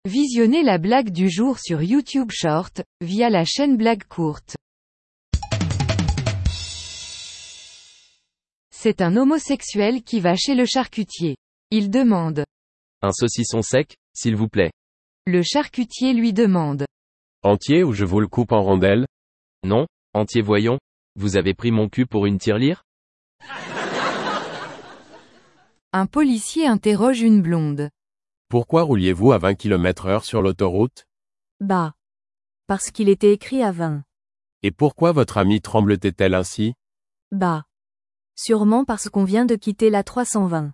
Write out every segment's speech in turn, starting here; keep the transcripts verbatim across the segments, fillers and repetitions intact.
Visionnez la blague du jour sur YouTube Short, via la chaîne Blague Courte. C'est un homosexuel qui va chez le charcutier. Il demande. Un saucisson sec, s'il vous plaît. Le charcutier lui demande. Entier ou je vous le coupe en rondelles? Non, entier voyons. Vous avez pris mon cul pour une tirelire? Un policier interroge une blonde. Pourquoi rouliez-vous à vingt kilomètres heure sur l'autoroute? Bah. Parce qu'il était écrit à vingt. Et pourquoi votre amie tremblotait-elle ainsi? Bah. Sûrement parce qu'on vient de quitter la trois cent vingt.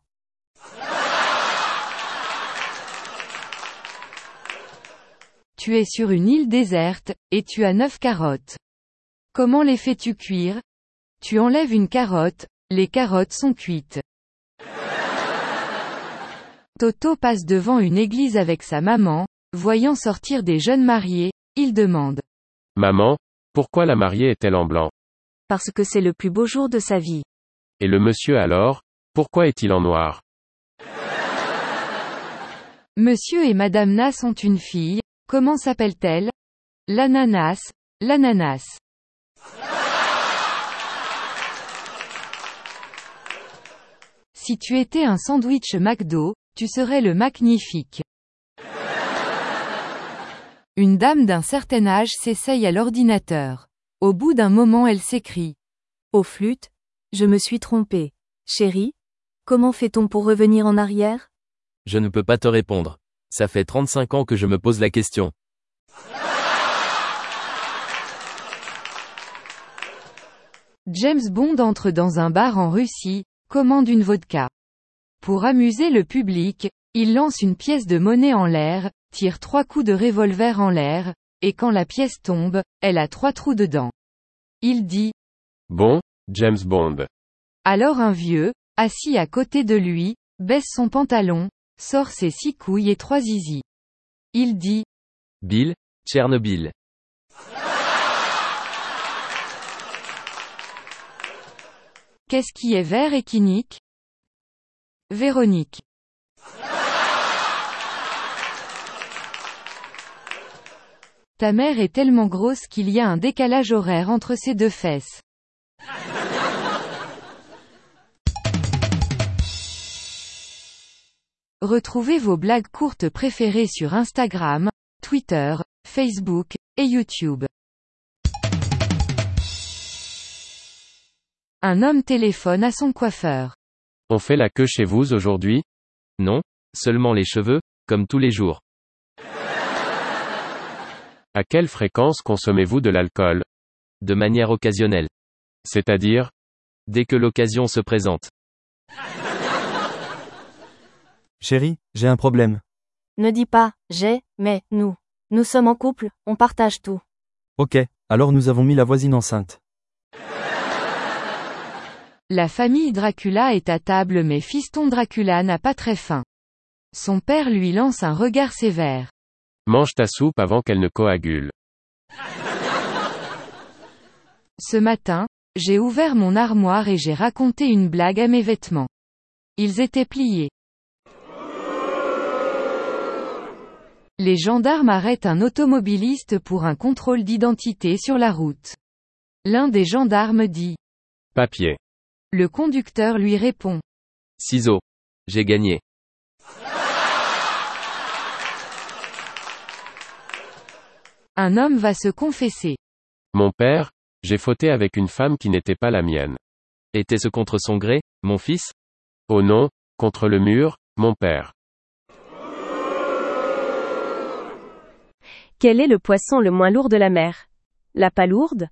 Tu es sur une île déserte, et tu as neuf carottes. Comment les fais-tu cuire? Tu enlèves une carotte, les carottes sont cuites. Toto passe devant une église avec sa maman, voyant sortir des jeunes mariés, il demande. Maman, pourquoi la mariée est-elle en blanc? Parce que c'est le plus beau jour de sa vie. Et le monsieur alors, pourquoi est-il en noir? Monsieur et Madame Nas ont une fille, comment s'appelle-t-elle? L'ananas, l'ananas. Si tu étais un sandwich McDo, tu serais le magnifique. Une dame d'un certain âge s'essaye à l'ordinateur. Au bout d'un moment elle s'écrie. Au flûte, je me suis trompée. Chérie, comment fait-on pour revenir en arrière? Je ne peux pas te répondre. Ça fait trente-cinq ans que je me pose la question. James Bond entre dans un bar en Russie, commande une vodka. Pour amuser le public, il lance une pièce de monnaie en l'air, tire trois coups de revolver en l'air, et quand la pièce tombe, elle a trois trous dedans. Il dit. Bon, James Bond. Alors un vieux, assis à côté de lui, baisse son pantalon, sort ses six couilles et trois zizi. Il dit. Bill, Tchernobyl. Qu'est-ce qui est vert et qui nique? Véronique. Ta mère est tellement grosse qu'il y a un décalage horaire entre ses deux fesses. Retrouvez vos blagues courtes préférées sur Instagram, Twitter, Facebook, et YouTube. Un homme téléphone à son coiffeur. On fait la queue chez vous aujourd'hui? Non, seulement les cheveux, comme tous les jours. À quelle fréquence consommez-vous de l'alcool? De manière occasionnelle. C'est-à-dire? Dès que l'occasion se présente. Chérie, j'ai un problème. Ne dis pas, j'ai, mais, nous. Nous sommes en couple, on partage tout. Ok, alors nous avons mis la voisine enceinte. La famille Dracula est à table mais fiston Dracula n'a pas très faim. Son père lui lance un regard sévère. Mange ta soupe avant qu'elle ne coagule. Ce matin, j'ai ouvert mon armoire et j'ai raconté une blague à mes vêtements. Ils étaient pliés. Les gendarmes arrêtent un automobiliste pour un contrôle d'identité sur la route. L'un des gendarmes dit. Papier. Le conducteur lui répond. Ciseaux. J'ai gagné. Un homme va se confesser. Mon père, j'ai fauté avec une femme qui n'était pas la mienne. Était-ce contre son gré, mon fils? Oh non, contre le mur, mon père. Quel est le poisson le moins lourd de la mer? La palourde?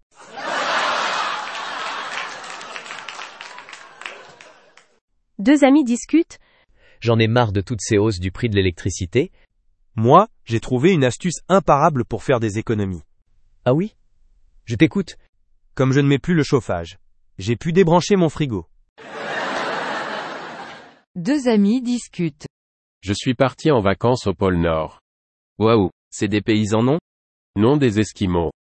Deux amis discutent. J'en ai marre de toutes ces hausses du prix de l'électricité. Moi, j'ai trouvé une astuce imparable pour faire des économies. Ah oui? Je t'écoute. Comme je ne mets plus le chauffage, j'ai pu débrancher mon frigo. Deux amis discutent. Je suis parti en vacances au pôle Nord. Waouh, c'est des paysans non? Non des Esquimaux.